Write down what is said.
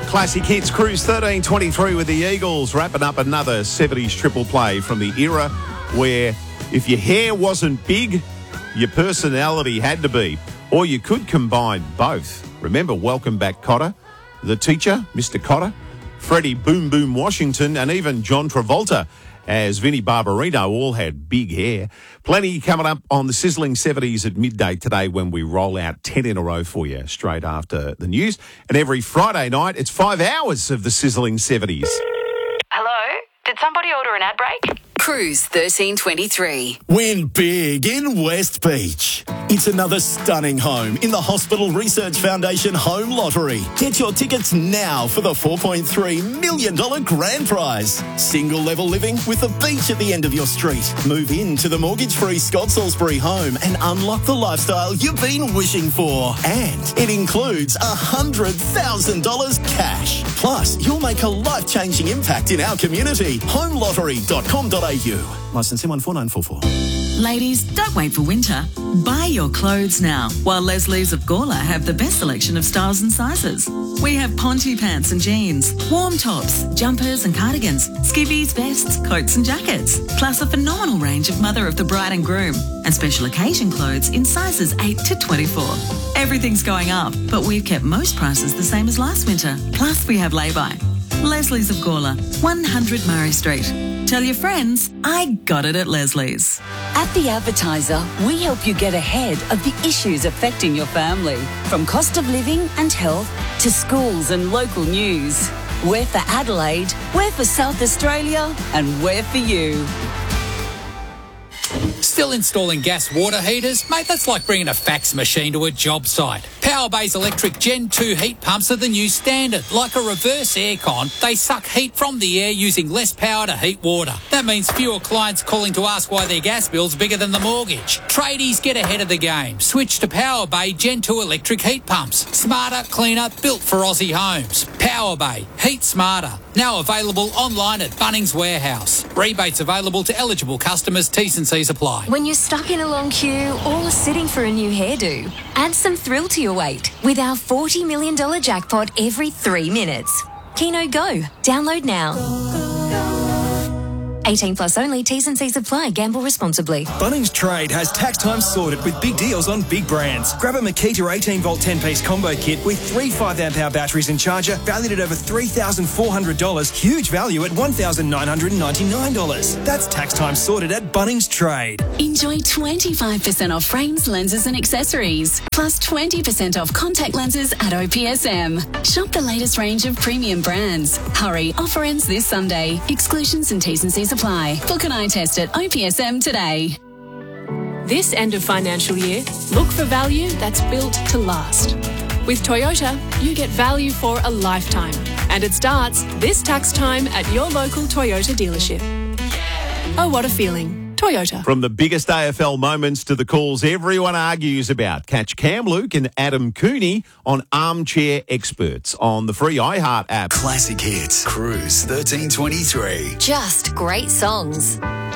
Classic Hits Cruise 1323 with the Eagles, wrapping up another 70s triple play from the era where if your hair wasn't big, your personality had to be. Or you could combine both. Remember Welcome Back Kotter, The Teacher, Mr. Kotter, Freddie Boom Boom Washington, and even John Travolta as Vinnie Barbarino all had big hair. Plenty coming up on the sizzling 70s at midday today when we roll out 10 in a row for you straight after the news. And every Friday night, it's 5 hours of the sizzling 70s. Hello? Did somebody order an ad break? Cruise 1323. Win big in West Beach. It's another stunning home in the Hospital Research Foundation Home Lottery. Get your tickets now for the $4.3 million grand prize. Single level living with a beach at the end of your street. Move into the mortgage-free Scott Salisbury home and unlock the lifestyle you've been wishing for. And it includes $100,000 cash. Plus, you'll make a life-changing impact in our community. Homelottery.com.au. Licence M14944. Ladies, don't wait for winter. Buy your clothes now, while Leslie's of Gawler have the best selection of styles and sizes. We have ponte pants and jeans, warm tops, jumpers and cardigans, skivvies, vests, coats and jackets, plus a phenomenal range of mother of the bride and groom, and special occasion clothes in sizes 8 to 24. Everything's going up, but we've kept most prices the same as last winter. Plus, we have lay-by. Leslie's of Gawler, 100 Murray Street. Tell your friends, I got it at Leslie's. At The Advertiser, we help you get ahead of the issues affecting your family. From cost of living and health to schools and local news. We're for Adelaide, we're for South Australia, and we're for you. Still installing gas water heaters? Mate, that's like bringing a fax machine to a job site. Powerbay's electric Gen 2 heat pumps are the new standard. Like a reverse aircon, they suck heat from the air using less power to heat water. That means fewer clients calling to ask why their gas bill's bigger than the mortgage. Tradies, get ahead of the game. Switch to Powerbay Gen 2 electric heat pumps. Smarter, cleaner, built for Aussie homes. Powerbay. Heat smarter. Now available online at Bunnings Warehouse. Rebates available to eligible customers. T's and C's apply. When you're stuck in a long queue or sitting for a new hairdo, add some thrill to your wait with our $40 million jackpot every 3 minutes. Keno Go. Download now. 18 plus only. T's and C's apply. Gamble responsibly. Bunnings Trade has tax time sorted with big deals on big brands. Grab a Makita 18-volt 10-piece combo kit with 3 5-amp-hour batteries and charger valued at over $3,400. Huge value at $1,999. That's tax time sorted at Bunnings Trade. Enjoy 25% off frames, lenses and accessories. Plus 20% off contact lenses at OPSM. Shop the latest range of premium brands. Hurry, offer ends this Sunday. Exclusions and T's and C's apply. Book an eye test at OPSM today. This end of financial year, look for value that's built to last. With Toyota, you get value for a lifetime. And it starts this tax time at your local Toyota dealership. Oh, what a feeling. Toyota. From the biggest AFL moments to the calls everyone argues about, catch Cam Luke and Adam Cooney on Armchair Experts on the free iHeart app. Classic Hits, Cruise 1323. Just great songs.